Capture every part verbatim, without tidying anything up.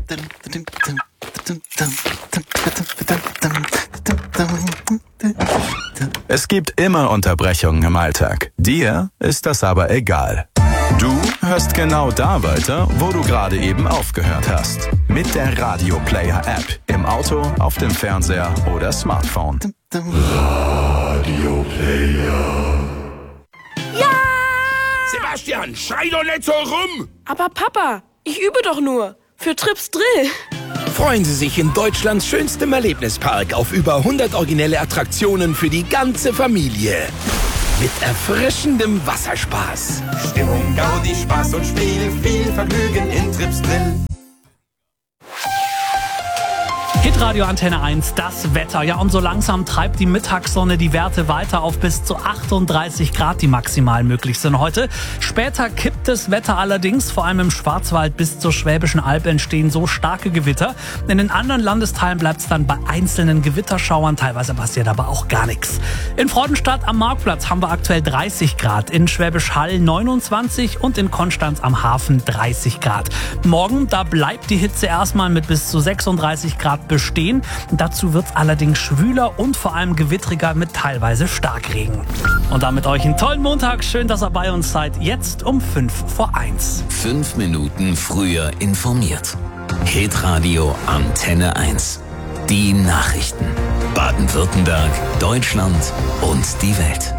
Es gibt immer Unterbrechungen im Alltag. Dir ist das aber egal. Du hörst genau da weiter, wo du gerade eben aufgehört hast. Mit der Radio Player App. Im Auto, auf dem Fernseher oder Smartphone. Radio Player. Ja! Sebastian, schrei doch nicht so rum! Aber Papa, ich übe doch nur. Für Trips Drill. Freuen Sie sich in Deutschlands schönstem Erlebnispark auf über hundert originelle Attraktionen für die ganze Familie. Mit erfrischendem Wasserspaß. Stimmung, Gaudi, Spaß und Spiel, viel Vergnügen in Trips Drill. Hitradio Antenne eins, das Wetter. Ja, und so langsam treibt die Mittagssonne die Werte weiter auf bis zu achtunddreißig Grad, die maximal möglich sind heute. Später kippt das Wetter allerdings, vor allem im Schwarzwald bis zur Schwäbischen Alb entstehen so starke Gewitter. In den anderen Landesteilen bleibt es dann bei einzelnen Gewitterschauern, teilweise passiert aber auch gar nichts. In Freudenstadt am Marktplatz haben wir aktuell dreißig Grad, in Schwäbisch Hall neunundzwanzig und in Konstanz am Hafen dreißig Grad. Morgen, da bleibt die Hitze erstmal mit bis zu sechsunddreißig Grad bestehen. Dazu wird es allerdings schwüler und vor allem gewittriger mit teilweise Starkregen. Und damit euch einen tollen Montag. Schön, dass ihr bei uns seid. Jetzt um fünf vor eins. Fünf Minuten früher informiert. Hitradio Antenne eins. Die Nachrichten. Baden-Württemberg, Deutschland und die Welt.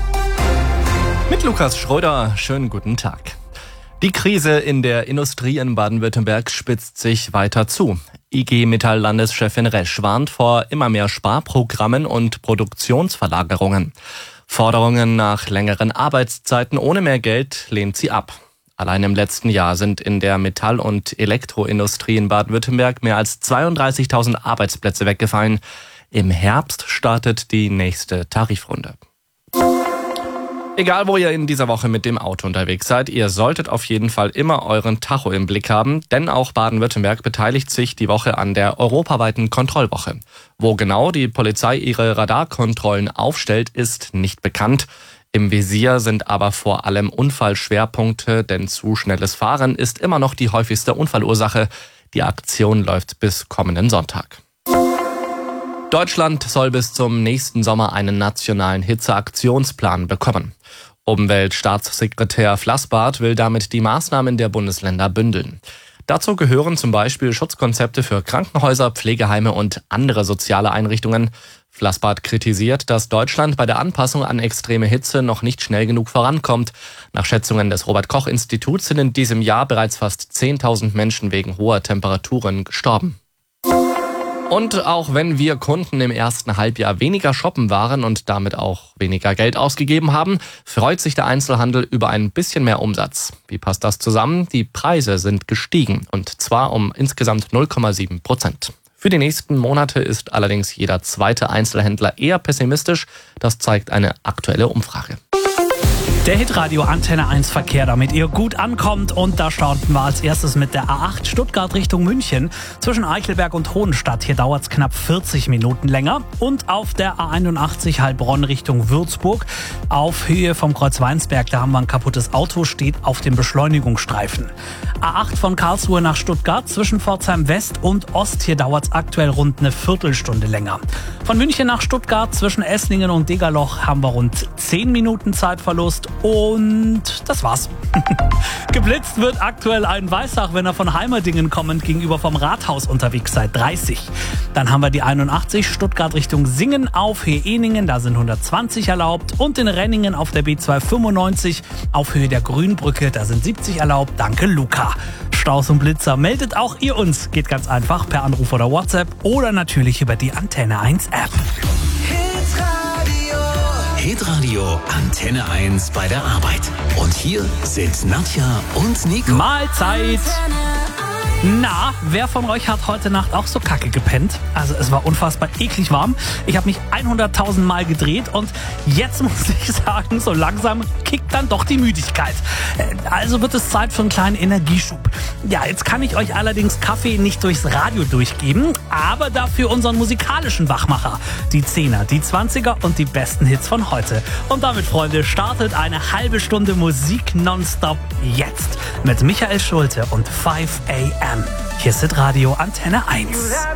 Mit Lukas Schröder. Schönen guten Tag. Die Krise in der Industrie in Baden-Württemberg spitzt sich weiter zu. I G Metall-Landeschefin Resch warnt vor immer mehr Sparprogrammen und Produktionsverlagerungen. Forderungen nach längeren Arbeitszeiten ohne mehr Geld lehnt sie ab. Allein im letzten Jahr sind in der Metall- und Elektroindustrie in Baden-Württemberg mehr als zweiunddreißigtausend Arbeitsplätze weggefallen. Im Herbst startet die nächste Tarifrunde. Egal, wo ihr in dieser Woche mit dem Auto unterwegs seid, ihr solltet auf jeden Fall immer euren Tacho im Blick haben, denn auch Baden-Württemberg beteiligt sich die Woche an der europaweiten Kontrollwoche. Wo genau die Polizei ihre Radarkontrollen aufstellt, ist nicht bekannt. Im Visier sind aber vor allem Unfallschwerpunkte, denn zu schnelles Fahren ist immer noch die häufigste Unfallursache. Die Aktion läuft bis kommenden Sonntag. Deutschland soll bis zum nächsten Sommer einen nationalen Hitzeaktionsplan bekommen. Umweltstaatssekretär Flassbart will damit die Maßnahmen der Bundesländer bündeln. Dazu gehören zum Beispiel Schutzkonzepte für Krankenhäuser, Pflegeheime und andere soziale Einrichtungen. Flassbart kritisiert, dass Deutschland bei der Anpassung an extreme Hitze noch nicht schnell genug vorankommt. Nach Schätzungen des Robert-Koch-Instituts sind in diesem Jahr bereits fast zehntausend Menschen wegen hoher Temperaturen gestorben. Und auch wenn wir Kunden im ersten Halbjahr weniger shoppen waren und damit auch weniger Geld ausgegeben haben, freut sich der Einzelhandel über ein bisschen mehr Umsatz. Wie passt das zusammen? Die Preise sind gestiegen, und zwar um insgesamt null Komma sieben Prozent. Für die nächsten Monate ist allerdings jeder zweite Einzelhändler eher pessimistisch. Das zeigt eine aktuelle Umfrage. Der Hitradio Antenne eins Verkehr, damit ihr gut ankommt. Und da starten wir als erstes mit der A acht Stuttgart Richtung München. Zwischen Eichelberg und Hohenstadt, hier dauert es knapp vierzig Minuten länger. Und auf der A einundachtzig Heilbronn Richtung Würzburg, auf Höhe vom Kreuz Weinsberg, da haben wir ein kaputtes Auto, steht auf dem Beschleunigungsstreifen. A acht von Karlsruhe nach Stuttgart, zwischen Pforzheim West und Ost, hier dauert es aktuell rund eine Viertelstunde länger. Von München nach Stuttgart, zwischen Esslingen und Degerloch, haben wir rund zehn Minuten Zeitverlust. Und das war's. Geblitzt wird aktuell ein Weissach, wenn er von Heimerdingen kommend gegenüber vom Rathaus unterwegs seid, dreißig. Dann haben wir die einundachtzig Stuttgart Richtung Singen auf Höhe Eningen, da sind hundertzwanzig erlaubt. Und in Renningen auf der B zweihundertfünfundneunzig auf Höhe der Grünbrücke, da sind siebzig erlaubt. Danke, Luca. Staus und Blitzer, meldet auch ihr uns. Geht ganz einfach per Anruf oder WhatsApp oder natürlich über die Antenne eins App. Hitradio Antenne eins bei der Arbeit. Und hier sind Nadja und Nico. Mahlzeit! Na, wer von euch hat heute Nacht auch so kacke gepennt? Also es war unfassbar eklig warm. Ich habe mich hunderttausend Mal gedreht und jetzt muss ich sagen, so langsam kickt dann doch die Müdigkeit. Also wird es Zeit für einen kleinen Energieschub. Ja, jetzt kann ich euch allerdings Kaffee nicht durchs Radio durchgeben, aber dafür unseren musikalischen Wachmacher. Die Zehner, die Zwanziger und die besten Hits von heute. Und damit, Freunde, startet eine halbe Stunde Musik nonstop jetzt mit Michael Schulte und five a m gern. Hier ist Radio Antenne eins.